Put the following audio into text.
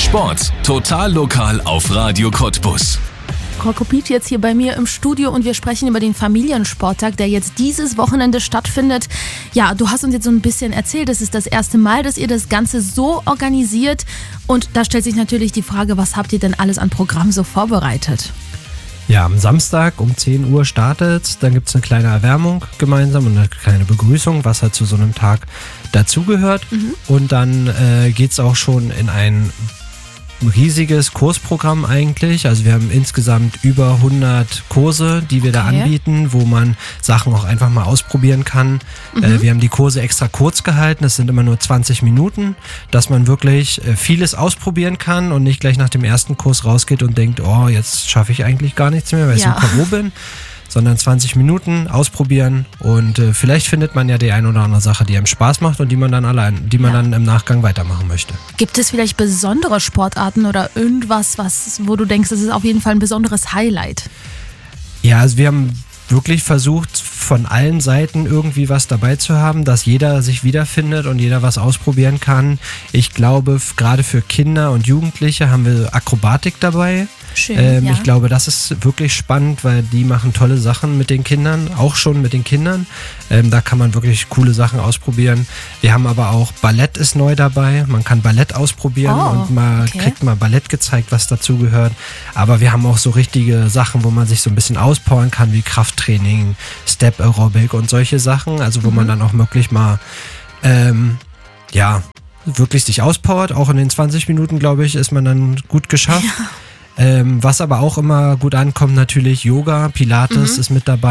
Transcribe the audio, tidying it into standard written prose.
Sport, total lokal auf Radio Cottbus. Kokopit jetzt hier bei mir im Studio und wir sprechen über den Familiensporttag, der jetzt dieses Wochenende stattfindet. Ja, du hast uns jetzt so ein bisschen erzählt, es ist das erste Mal, dass ihr das Ganze so organisiert und da stellt sich natürlich die Frage, was habt ihr denn alles an Programm so vorbereitet? Ja, am Samstag um 10 Uhr startet, dann gibt es eine kleine Erwärmung gemeinsam und eine kleine Begrüßung, was halt zu so einem Tag dazugehört. Und dann geht es auch schon in ein riesiges Kursprogramm eigentlich. Also wir haben insgesamt über 100 Kurse, die wir da anbieten, wo man Sachen auch einfach mal ausprobieren kann. Wir haben die Kurse extra kurz gehalten, das sind immer nur 20 Minuten, dass man wirklich vieles ausprobieren kann und nicht gleich nach dem ersten Kurs rausgeht und denkt, oh, jetzt schaffe ich eigentlich gar nichts mehr, weil ich so K.O. bin. Sondern 20 Minuten ausprobieren und vielleicht findet man ja die ein oder andere Sache, die einem Spaß macht und die man dann dann im Nachgang weitermachen möchte. Gibt es vielleicht besondere Sportarten oder irgendwas, wo du denkst, das ist auf jeden Fall ein besonderes Highlight? Ja, also wir haben wirklich versucht, von allen Seiten irgendwie was dabei zu haben, dass jeder sich wiederfindet und jeder was ausprobieren kann. Ich glaube, gerade für Kinder und Jugendliche haben wir Akrobatik dabei. Schön, Ich glaube, das ist wirklich spannend, weil die machen tolle Sachen mit den Kindern, auch schon mit den Kindern. Da kann man wirklich coole Sachen ausprobieren. Wir haben aber auch Ballett ist neu dabei. Man kann Ballett ausprobieren und kriegt mal Ballett gezeigt, was dazu gehört. Aber wir haben auch so richtige Sachen, wo man sich so ein bisschen auspowern kann, wie Krafttraining, Step Aerobic und solche Sachen. Also wo man dann auch wirklich mal wirklich sich auspowert. Auch in den 20 Minuten, glaube ich, ist man dann gut geschafft. Was aber auch immer gut ankommt, natürlich Yoga, Pilates ist mit dabei.